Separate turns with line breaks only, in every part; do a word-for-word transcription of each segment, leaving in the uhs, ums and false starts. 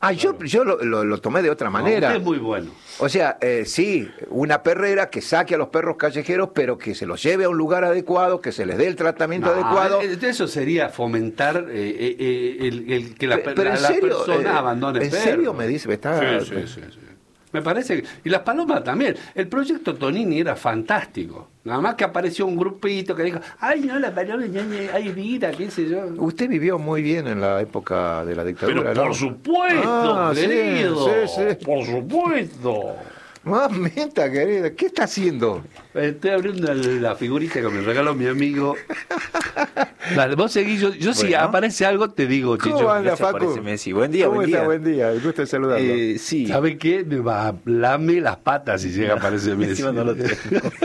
Ah, yo, yo lo, lo, lo tomé de otra manera.
No, es muy bueno.
O sea, eh, sí, una perrera que saque a los perros callejeros, pero que se los lleve a un lugar adecuado, que se les dé el tratamiento
No,
adecuado.
Eso sería fomentar eh, eh, el, el que la,
pero, pero
la,
en serio,
la persona
eh,
abandone
¿En
perros.
serio me dice? Me está...
Sí, sí, sí, sí. Me parece que... Y las palomas también. El proyecto Tonini era fantástico. Nada más que apareció un grupito que dijo, ay, no, la paloma, hay vida, qué sé yo.
Usted vivió muy bien en la época de la dictadura,
Pero
¿no?
por supuesto,
Ah,
querido.
sí, sí, sí.
Por supuesto.
Mamita querida, ¿qué está haciendo?
Estoy abriendo la figurita que me regaló mi amigo. Dale, vos seguís, yo, yo si
Bueno.
aparece algo te digo,
¿Cómo
Chicho.
anda,
Ya se
Facu?
aparece Messi. Buen día,
¿Cómo
buen
está?
día.
Buen día, el gusto de saludarlo.
Eh, sí.
¿Sabe qué? Me va a lame las patas si llega a aparecer Messi.
Encima no lo tengo.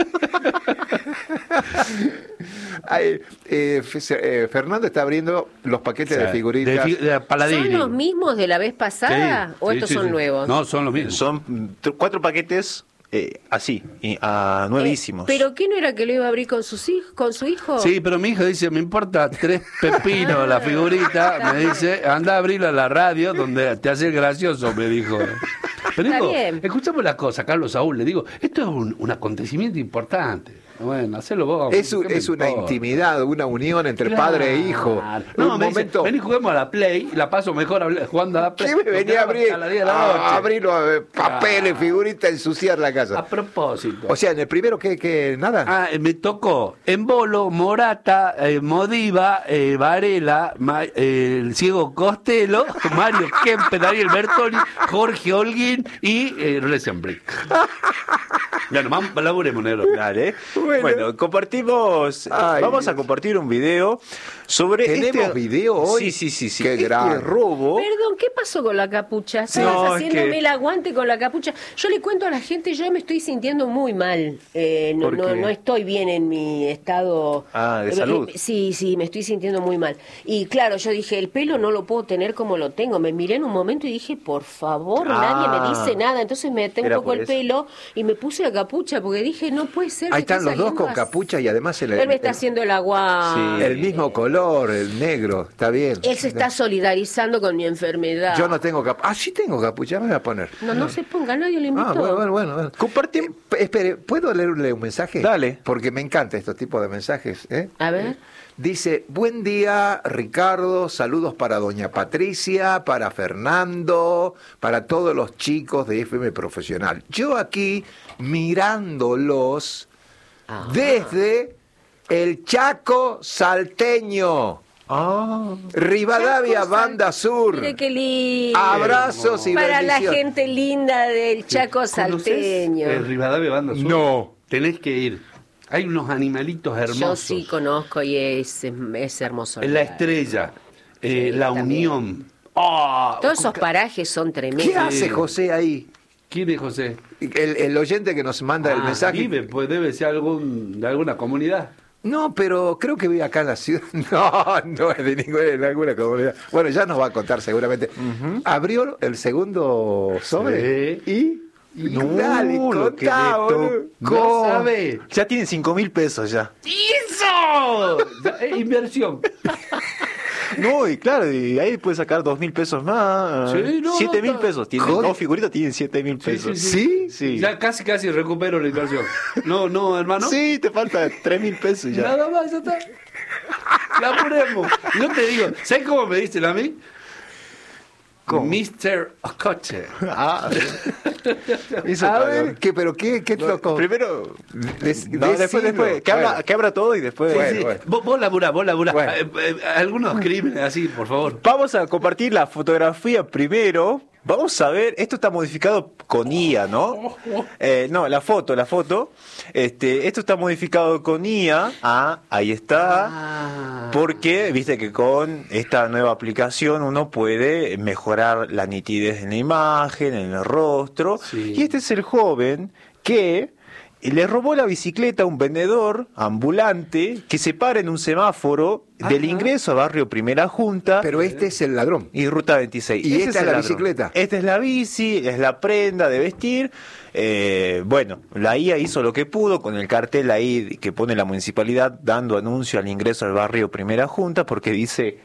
Ay, eh, F- eh, Fernando está abriendo los paquetes
O sea,
de figuritas.
de fi- de Paladini.
¿Son los mismos de la vez pasada
Sí,
o
sí,
estos
sí,
son
sí.
nuevos?
No, son los mismos.
Son tr- cuatro paquetes eh, así, y, ah, nuevísimos.
Eh, ¿Pero qué no era que lo iba a abrir con, sus hij- con su hijo?
Sí, pero mi hijo dice, me importa tres pepinos la figurita, me dice, anda a abrirla a la radio donde te hace el gracioso, me dijo. Pero
Está
digo,
bien.
escuchamos la cosa, Carlos Saúl, le digo, esto es un, un acontecimiento importante. Bueno, hacelo vos.
Es, un-
¿qué me
es una
importa?
intimidad, una unión entre
Claro.
padre e hijo.
No,
un
me
momento.
dice, vení, juguemos a la Play, y la paso mejor habl- jugando a la Play.
¿Qué me
Nos
venía a
quedamos
abrir?
hasta las diez de la
A
noche.
abrir los eh, papeles,
Ah.
figuritas, ensuciar la casa.
A propósito.
O sea, en el primero que, que nada.
Ah, eh, me tocó en Bolo, Morata, eh, Modiva, eh, Varela, Ma- eh, el ciego Costello, Mario Kempe, Daniel Bertoni, Jorge Holguín y eh, Rosenbrick. Ya, no, vamos, laburemos, negro.
Dale.
Bueno.
Bueno, compartimos. eh,
Ay,
vamos a
Dios.
compartir un video sobre.
¿Tenemos
este,
video hoy?
Sí, sí, sí. sí.
Qué
Este
grande.
robo.
Perdón, ¿qué pasó con la capucha? Estabas
No, es
haciéndome
que-
el aguante con la capucha. Yo le cuento a la gente, yo me estoy sintiendo muy mal. Eh, no,
¿Por
no,
qué?
no estoy bien en mi estado.
Ah, de
Eh,
salud.
eh, sí, sí, me estoy sintiendo muy mal. Y claro, yo dije, el pelo no lo puedo tener como lo tengo. Me miré en un momento y dije, por favor,
Ah.
nadie me dice nada. Entonces me até un
Era
poco
por
el
eso.
pelo y me puse la capucha porque dije, no puede ser. que
Ahí
esté
están los dos
saliendo
con
así.
capucha y además el,
Él me está
el-
haciendo el aguante.
Sí.
el mismo color, el negro. Está bien.
Él se está solidarizando con mi enfermedad.
Yo no tengo capucha. Ah, sí tengo capucha, me voy a poner.
No, no se ponga, nadie le invitó.
Ah, bueno, bueno, bueno. bueno.
Compartim-
Eh, p- espere, ¿puedo leerle un mensaje?
Dale.
Porque me encanta estos tipos de mensajes. ¿eh?
A ver.
Dice, buen día Ricardo, saludos para doña Patricia, para Fernando, para todos los chicos de F M Profesional. Yo aquí mirándolos
Ah.
desde el Chaco salteño,
Ah.
Rivadavia,
Chaco
Banda Sur.
Mire qué lindo.
Abrazos y
Para la
bendiciones.
gente linda del Chaco
¿Conocés
salteño.
el Rivadavia Banda Sur?
No.
Tenés que ir. Hay unos animalitos hermosos.
Yo sí conozco y es, es hermoso.
En La Estrella, eh,
Sí,
La
también.
Unión. Ah,
Todos esos parajes son tremendos.
¿Qué hace José ahí?
¿Quién es José?
El, el oyente que nos manda el
Ah,
mensaje.
Vive, pues debe ser algún, de alguna comunidad.
No, pero creo que vive acá en la ciudad. No, no es de ninguna, de alguna comunidad. Bueno, ya nos va a contar seguramente. Abrió el segundo sobre
Sí.
y...
No,
dale,
lo que
contá,
le
boludo.
No sabe.
Ya tienen cinco mil pesos ya.
¡Eso! Ya, eh, inversión.
No, y claro, y ahí puedes sacar dos mil pesos más.
Sí, no,
siete
no,
mil
no.
pesos. Tienen
Joder.
dos figuritas, tienen siete mil pesos.
¿Sí?
Sí.
Ya casi, casi recupero la inversión. No, no, hermano.
Sí, te falta tres mil pesos ya.
Nada más, ya está. La apuremos. No te digo, ¿sabes cómo me dicen a mí?
¿Cómo?
mister Ocoche.
Ah, hizo
A
calor.
ver, ¿qué, pero qué, qué
No,
tocó?
Primero,
Des-
no, después,
decilo.
después, que, habla,
Bueno.
que abra todo y después.
Bueno,
Sí,
bueno.
Vos, vos laburás, vos laburás.
Bueno.
Eh, eh, algunos crímenes así, por favor.
Vamos a compartir la fotografía primero. Vamos a ver, esto está modificado con I A, ¿no? Eh, no, la foto, la foto. Este, esto está modificado con I A. Ah, ahí está.
Ah.
Porque, viste que con esta nueva aplicación uno puede mejorar la nitidez en la imagen, en el rostro.
Sí.
Y este es el joven que le robó la bicicleta a un vendedor ambulante que se para en un semáforo del
Ajá.
ingreso a Barrio Primera Junta
Pero este es el ladrón.
y Ruta veintiséis.
¿Y
Ese
esta es
el
la
ladrón.
bicicleta?
Esta es la bici, es la prenda de vestir. Eh, bueno, la I A hizo lo que pudo con el cartel ahí que pone la municipalidad dando anuncio al ingreso al barrio Primera Junta porque dice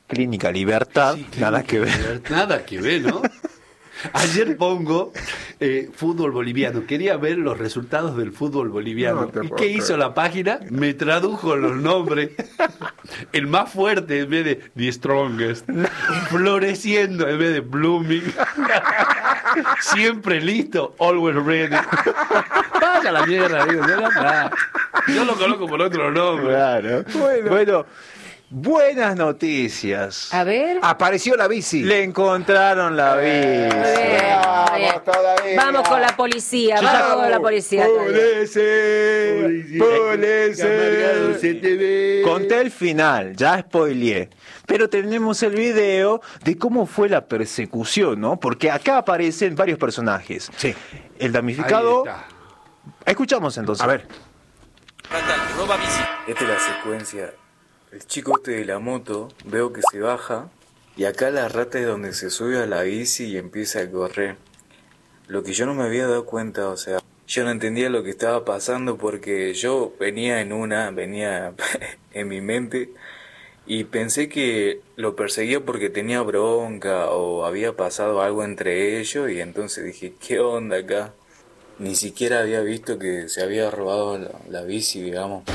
Clínica Libertad,
Sí,
nada que ver.
Clínica- Nada que ver, ¿no? Ayer pongo eh, fútbol boliviano. Quería ver los resultados del fútbol boliviano.
No te
¿Y
puedo
qué
creer.
hizo la página? Me tradujo los nombres. El más fuerte en vez de The Strongest. Floreciendo en vez de Blooming. Siempre listo, always ready. Vaya la mierda, digo, yo, no, yo lo conozco por otro nombre.
Claro.
Bueno.
Bueno, buenas noticias.
A ver.
Apareció la bici.
Le encontraron la
Muy bien,
bici.
muy bien.
Vamos todavía.
Vamos con la policía,
Yo
vamos
ya-
con la policía.
Policía,
Camargado, se te ve.
Conté el final, ya spoileé. Pero tenemos el video de cómo fue la persecución, ¿no? Porque acá aparecen varios personajes.
Sí.
El
Ahí
damnificado.
está.
Escuchamos entonces.
A ver.
Esta es la secuencia. El chico este de la moto, veo que se baja y acá la rata es donde se sube a la bici y empieza a correr. Lo que yo no me había dado cuenta, o sea, yo no entendía lo que estaba pasando porque yo venía en una, venía en mi mente y pensé que lo perseguía porque tenía bronca o había pasado algo entre ellos y entonces dije, ¿qué onda acá? Ni siquiera había visto que se había robado la, la bici, digamos.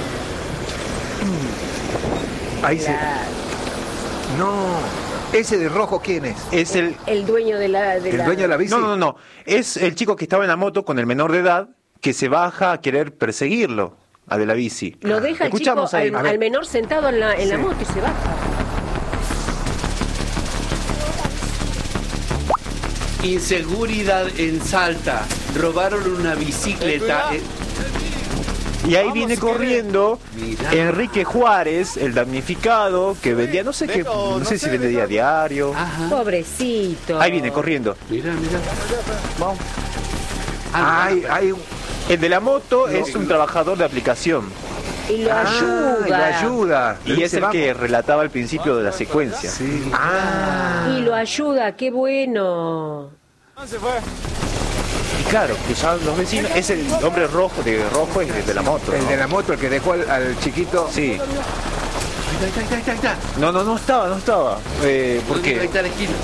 Ahí se. No. ¿Ese de rojo quién es?
Es el.
El dueño de la... De
¿El
la...
dueño de la bici?
No, no, no. Es el chico que estaba en la moto con el menor de edad que se baja a querer perseguirlo, a de la bici.
Lo deja el chico
Escuchamos ahí.
al,
A ver.
al menor sentado en la, en la
Sí.
moto y se baja.
Inseguridad en Salta. Robaron una bicicleta. eh,
Y ahí viene corriendo
Mirá.
Enrique Juárez, el damnificado, que vendía, no sé qué, no sé si vendía diario.
Ajá.
Pobrecito.
Ahí viene corriendo.
Mira, mira.
Vamos.
Ah,
Hay, hay un.
El de la moto es un trabajador de aplicación
Y lo
Ah,
ayuda.
y lo ayuda.
y es el que relataba al principio de la secuencia.
Sí. Ah.
Y lo ayuda, qué bueno.
Y claro, cruzaron los vecinos. Es el hombre rojo de rojo, es el de la moto.
El
¿no?
de la moto, el que dejó al, al chiquito.
Sí.
ahí está, ahí está, ahí está, ahí está.
No, no, no estaba, no estaba. Eh, ¿Por
Ahí
qué?
está la esquina.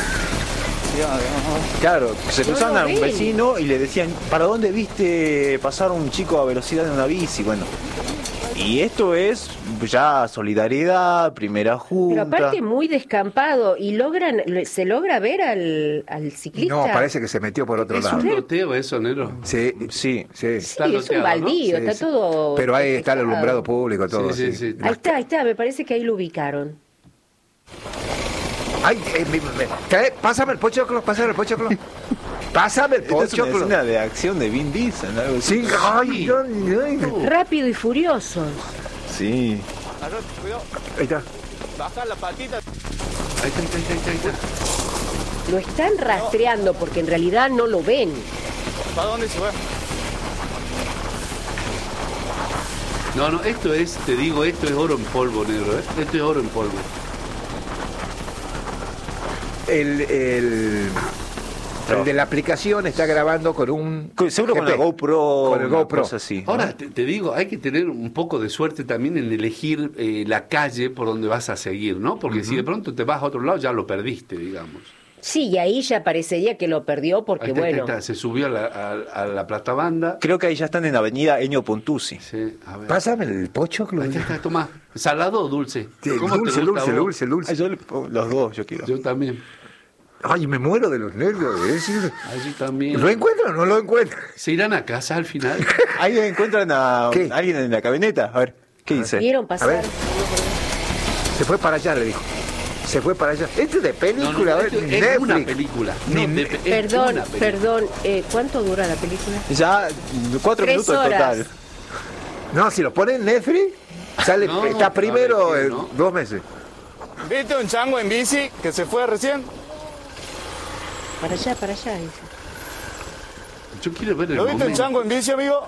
Claro, se
No
cruzaban
lo
a un
ven.
vecino y le decían, ¿para dónde viste pasar un chico a velocidad en una bici? Bueno, y esto es ya solidaridad, primera junta.
Pero aparte muy descampado y logran, se logra ver al, al ciclista.
No, parece que se metió por otro
Es
lado.
un loteo eso, Nero.
Sí,
Sí.
sí.
Sí,
está
es un
loteado, ¿no?
baldío,
Sí,
está
sí.
todo.
Pero ahí está el
despejado.
alumbrado público, todo.
Sí, sí,
sí.
sí.
Ahí está, ahí está, me parece que ahí lo ubicaron.
Ay, eh, me- me- trae- pásame el pochoclo, pásame el pochoclo. Pásame el
Esta es una
pochoclo.
escena de acción de Vin Diesel, algo así.
Sí, ay, ay, ay.
Rápido y furiosos.
Sí.
Ahí está.
Ahí está, ahí está, ahí está, ahí está.
Lo están rastreando porque en realidad no lo ven.
No, no, esto es, te digo, esto es oro en polvo, negro, ¿eh? Esto es oro en polvo.
El, el, el de la aplicación está grabando con un.
Seguro con
G P.
la GoPro.
Con el
una
GoPro.
cosa así, ¿no?
Ahora, te, te digo, hay que tener un poco de suerte también en elegir eh, la calle por donde vas a seguir, ¿no? Porque si de pronto te vas a otro lado, ya lo perdiste, digamos.
Sí, y ahí ya parecería que lo perdió porque
Ahí está, ahí
bueno.
está, ahí está. Se subió a la, a, a la platabanda.
Creo que ahí ya están en Avenida Eño Pontuzzi.
Sí, a ver.
Pásame el pochoclo.
Ahí está, ahí está, toma. ¿Salado o dulce?
Sí,
¿Cómo
dulce,
te gusta
dulce,
a vos?
dulce, dulce.
Ay, yo le pongo los dos, yo quiero.
Yo también.
Ay, me muero de los nervios. de decir.
Allí también.
¿Lo encuentro o no lo encuentro?
¿Se irán a casa al final?
Ahí encuentran a
¿Qué?
alguien en la camioneta. A ver, ¿qué dice?
¿Vieron
A
pasar?
ver. Se fue para allá, le dijo. Se fue para allá. Esto es de
No,
película,
no,
a ver,
esto es
Netflix.
una película.
Ni-
No, de- es
Perdón,
una película.
perdón, eh, ¿cuánto dura la película?
Ya cuatro
Tres
minutos en
horas.
total.
No, si lo pone en Netflix, sale,
No,
está
pero
primero
a ver,
eh,
¿no?
dos meses.
¿Viste un chango en bici que se fue recién?
Para allá, para allá. dice.
Yo quiero ver el
¿Lo viste un
momento.
chango en bici, amigo?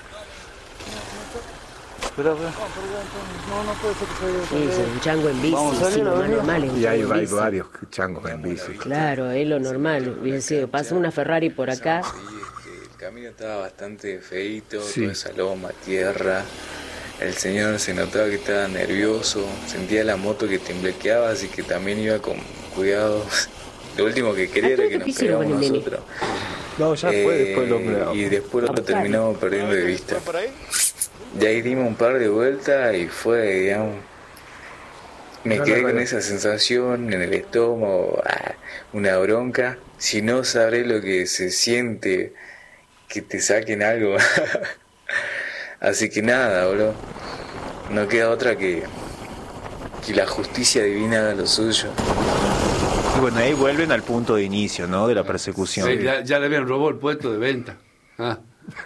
Sí, es un chango en bici, sí, lo más normal es un
Y hay,
chango en
hay
bici.
varios changos en bici.
Claro, es lo normal. Hubiese sido, pasa una Ferrari por acá.
Sí, es que el camino estaba bastante feito,
Sí.
toda esa loma, tierra. el señor se notaba que estaba nervioso, sentía la moto que temblequeaba, así que también iba con cuidado. Lo último que quería era que nos pegáramos nosotros.
No, ya fue
Eh,
después el hombre.
Y después lo terminamos perdiendo de vista. De ahí dimos un par de vueltas y fue, digamos... Me quedé con esa sensación en el estómago, ah, una bronca. Si no sabré lo que se siente que te saquen algo. Así que nada, bro. No queda otra que que la justicia divina haga lo suyo.
Y bueno, ahí vuelven al punto de inicio, ¿no? De la persecución.
Sí, ya, ya le habían robado el puesto de venta. Ah.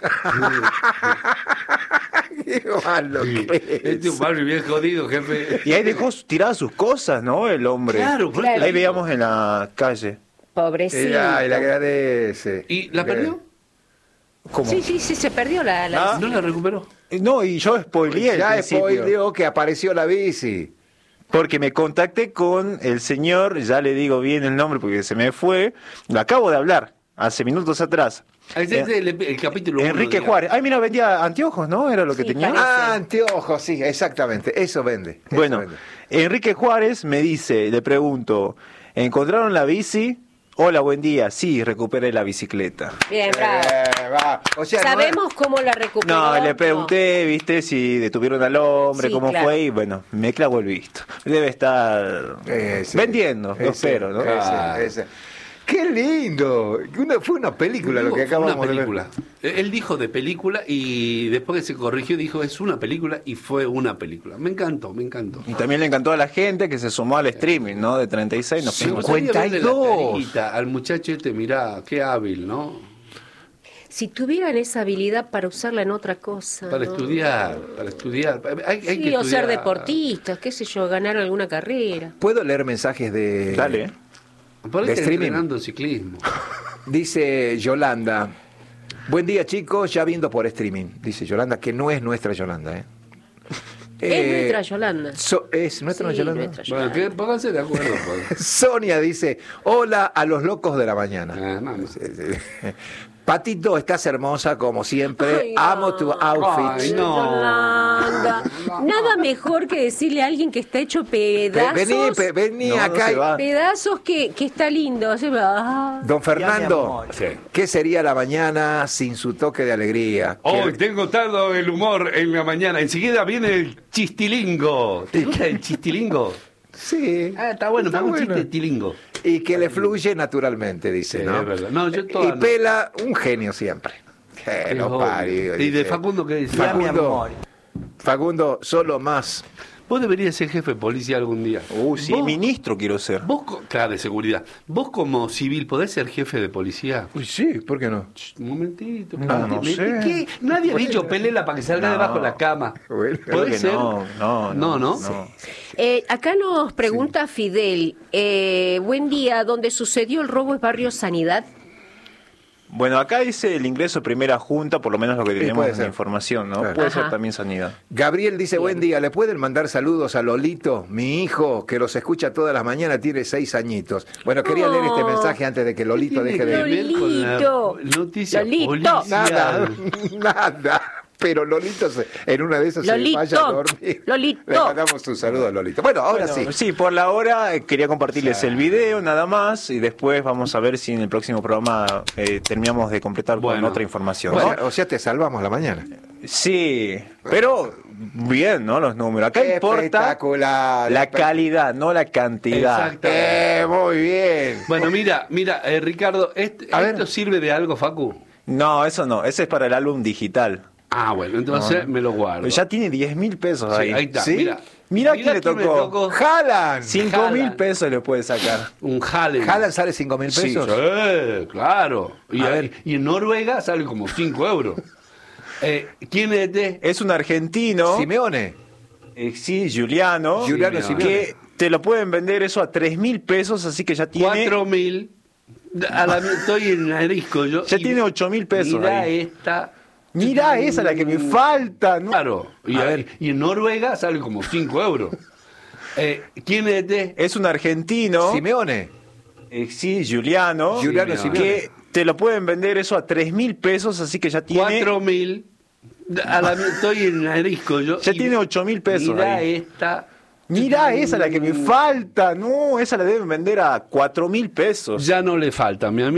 Qué malo
Sí.
que
Este es
es.
un barrio bien jodido, jefe.
Y ahí dejó tiradas sus cosas, ¿no? El hombre.
Claro, por
Claro.
eso
Ahí
digo.
veíamos en la calle.
Pobrecito.
Ay, la agradece.
¿Y la perdió?
¿Cómo?
Sí, sí, sí, se perdió la... la-
Ah.
¿No la recuperó?
No, y yo spoileé
Ya
al principio.
spoileó que apareció la bici.
Porque me contacté con el señor, ya le digo bien el nombre porque se me fue. Lo acabo de hablar, hace minutos atrás.
Este es el, el capítulo uno,
Enrique
digamos.
Juárez. Ay, mira, vendía anteojos, ¿no? Era lo que
Sí,
tenía.
parece.
Ah, anteojos, sí, exactamente. Eso vende. eso
Bueno,
vende.
Enrique Juárez me dice, le pregunto, ¿encontraron la bici? Hola, buen día. Sí, recuperé la bicicleta.
Bien, bravo.
Eh, va. O sea, no es-
¿Sabemos cómo la recuperó?
No, le pregunté, viste, si detuvieron al hombre,
Sí,
cómo
claro.
fue, y bueno, me clavó el visto. Debe estar
Ese,
vendiendo, lo
ese,
espero, ¿no?
ese,
Claro.
ese. ¡Qué lindo! Una, fue una película lo que
Fue una
acabamos de ver.
película. Él dijo de película y después que se corrigió dijo es una película y fue una película. Me encantó, me encantó.
Y también le encantó a la gente que se sumó al streaming, ¿no? De treinta y seis, nos
Me
fuimos.
gustaría verle la
cincuenta y dos.
carita al muchacho este, mirá, qué hábil, ¿no?
Si tuvieran esa habilidad para usarla en otra cosa.
Para
¿no?
estudiar, para estudiar. Hay, hay
Sí,
que
o ser
estudiar.
deportistas, qué sé yo, ganar alguna carrera.
¿Puedo leer mensajes de...
Dale.
Por ahí
de
está
streaming.
entrenando ciclismo.
Dice Yolanda. Buen día, chicos, ya viendo por streaming. Dice Yolanda, que no es nuestra Yolanda, ¿eh?
Es
Eh,
nuestra Yolanda.
so- ¿Es nuestra
Sí,
Yolanda?
nuestra
Bueno,
Yolanda.
que pónganse de acuerdo. Pues.
Sonia dice, hola a los locos de la mañana.
Ah, mamá.
Sí, sí. Patito, estás hermosa como siempre.
Ay, no.
Amo tu outfit.
Ay, no.
Yolanda. Nada mejor que decirle a alguien que está hecho
Ve-
pedazos.
Vení, pe- vení
No, no
acá.
se va.
Pedazos que, que está lindo. Así, ah.
Don Fernando,
Sí.
¿qué sería la mañana sin su toque de alegría?
Hoy
¿Qué-
tengo todo el humor en la mañana. Enseguida viene el chistilingo. ¿Te gusta el chistilingo?
Sí.
Ah, está bueno,
Está
para un
bueno.
chiste tilingo.
Y que le fluye naturalmente, dice,
Sí,
¿no?
es verdad. No, yo
y
todas no.
Pela, un genio siempre. Que
Qué
lo
obvio.
parió,
¿Y de
dice.
Facundo qué dice?
Facundo, Facundo, solo más.
Vos deberías ser jefe de policía algún día.
Uh, sí,
Vos-
ministro quiero ser.
Vos, co- claro, de seguridad. Vos como civil, ¿podés ser jefe de policía?
Uy, sí, ¿por qué no?
Ch, Un momentito.
No, no
¿Me-
sé.
¿Qué? Nadie ha dicho pelela para que salga
No.
debajo de la cama.
Bueno,
Creo
¿Puede
que
ser?
no, no,
No,
no.
¿no?
Eh, acá nos pregunta Fidel, eh, buen día, ¿dónde sucedió el robo es barrio Sanidad?
Bueno, acá dice el ingreso primera junta, por lo menos lo que tenemos
puede
en
ser.
la información, ¿no?
Claro.
Puede
Ajá.
ser también sanidad.
Gabriel dice, buen día, ¿le pueden mandar saludos a Lolito, mi hijo, que los escucha todas las mañanas, tiene seis añitos? Bueno, quería leer este
Oh.
mensaje antes de que Lolito
¿Qué
deje
tiene
de...
que ver con la
Lolito.
noticia
Lolito.
policial?
Nada, nada. Pero Lolito, se- en una de esas
Lolito.
se vaya a dormir.
Lolito.
Le mandamos un saludo a Lolito. Bueno, ahora
Bueno,
sí.
sí, por la hora eh, quería compartirles el video nada más y después vamos a ver si en el próximo programa eh, terminamos de completar con
Bueno.
otra información.
O
¿no?
sea, o sea, te salvamos la mañana.
Sí, pero bien, ¿no? Los números. Acá importa
Espectacular.
la calidad, no la cantidad.
Exacto.
Eh, muy bien.
Bueno, mira, mira, eh, Ricardo, este-
A ver.
¿esto sirve de algo, Facu?
No, eso no, ese es para el álbum digital.
Ah, bueno, entonces me lo guardo.
Ya tiene diez mil pesos
Sí,
ahí.
ahí está,
¿Sí?
mira.
Mira quién le
quién me
tocó.
Jalan.
cinco mil
Jalan.
pesos le puede sacar.
Un Hallen.
Jalan sale cinco mil
Sí,
pesos.
Sí, claro. Y,
A
a-
ver.
y en Noruega sale como cinco euros. Eh, ¿Quién es este?
Es un argentino.
Simeone.
Eh, sí, Giuliano.
Giuliano
Simeone.
Que te lo pueden vender eso a tres mil pesos, así que ya tiene.
Cuatro mil. A la, estoy en arisco yo.
Ya
y
tiene ocho mil pesos
Mirá
ahí.
esta.
Mirá esa, la que me falta. ¿no?
Claro. Y,
A
a-
ver.
y en Noruega sale como cinco euros. Eh, ¿Quién es este?
Es un argentino.
Simeone.
Eh, sí, Giuliano.
Giuliano
Simeone.
Que te lo pueden vender eso a tres mil pesos, así que ya tiene.
Cuatro mil. A la, estoy en Arisco yo.
Ya
y
tiene ocho mil pesos
Mirá
ahí.
esta.
Mirá esa, la que me falta. No, esa la deben vender a cuatro mil pesos.
Ya no le falta, mi amigo.